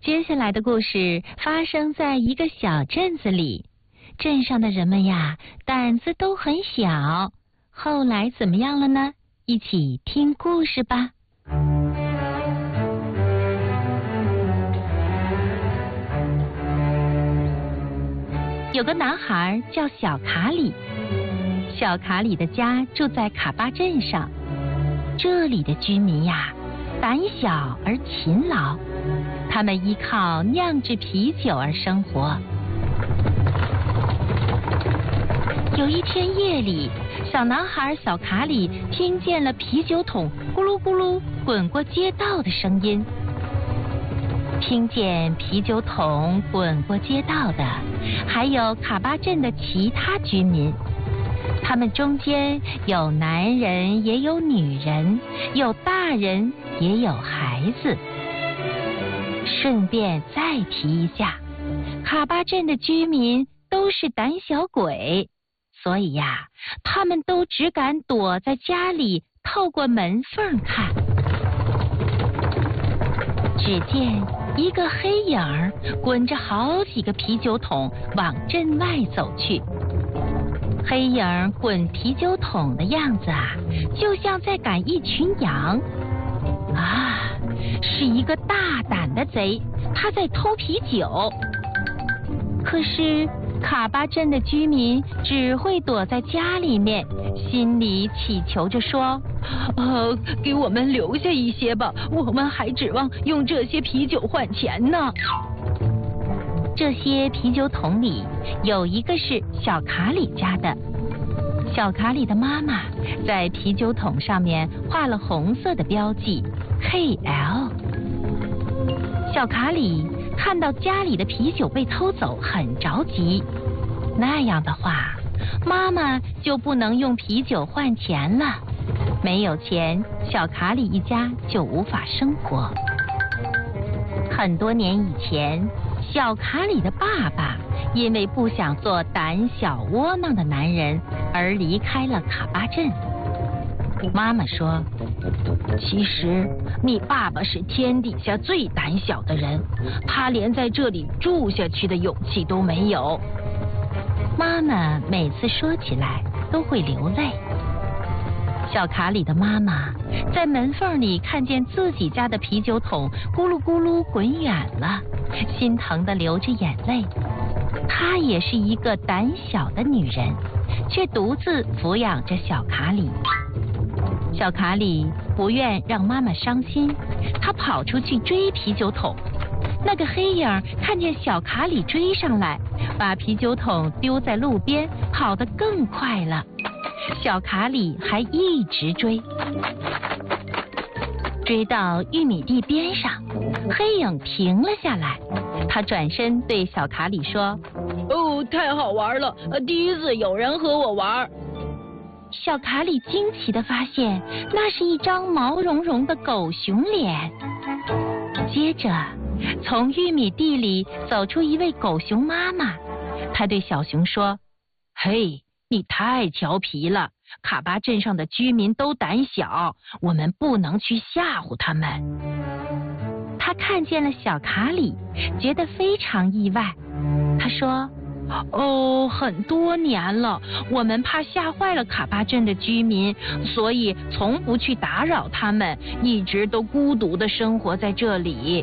接下来的故事发生在一个小镇子里，镇上的人们呀，胆子都很小。后来怎么样了呢？一起听故事吧。有个男孩叫小卡里，小卡里的家住在卡巴镇上。这里的居民呀，胆小而勤劳，他们依靠酿制啤酒而生活。有一天夜里，小男孩小卡里听见了啤酒桶咕噜咕噜滚过街道的声音。听见啤酒桶滚过街道的，还有卡巴镇的其他居民。他们中间有男人，也有女人，有大人，也有孩子。顺便再提一下，卡巴镇的居民都是胆小鬼，所以呀，他们都只敢躲在家里，透过门缝看。只见一个黑影儿滚着好几个啤酒桶往镇外走去。黑影滚啤酒桶的样子啊，就像在赶一群羊。啊，是一个大胆的贼，他在偷啤酒。可是卡巴镇的居民只会躲在家里面，心里祈求着说：给我们留下一些吧，我们还指望用这些啤酒换钱呢。这些啤酒桶里有一个是小卡里家的。小卡里的妈妈在啤酒桶上面画了红色的标记 KL。 小卡里看到家里的啤酒被偷走，很着急。那样的话，妈妈就不能用啤酒换钱了，没有钱，小卡里一家就无法生活。很多年以前，小卡里的爸爸因为不想做胆小窝囊的男人而离开了卡巴镇。妈妈说：其实你爸爸是天底下最胆小的人，他连在这里住下去的勇气都没有。妈妈每次说起来都会流泪。小卡里的妈妈在门缝里看见自己家的啤酒桶咕噜咕噜滚远了，心疼地流着眼泪。她也是一个胆小的女人，却独自抚养着小卡里。小卡里不愿让妈妈伤心，她跑出去追啤酒桶。那个黑影看见小卡里追上来，把啤酒桶丢在路边，跑得更快了。小卡里还一直追，追到玉米地边上，黑影停了下来。他转身对小卡里说：太好玩了，第一次有人和我玩。小卡里惊奇地发现，那是一张毛茸茸的狗熊脸。接着从玉米地里走出一位狗熊妈妈，她对小熊说：嘿，你太调皮了，卡巴镇上的居民都胆小，我们不能去吓唬他们。他看见了小卡里，觉得非常意外。他说：很多年了，我们怕吓坏了卡巴镇的居民，所以从不去打扰他们，一直都孤独地生活在这里。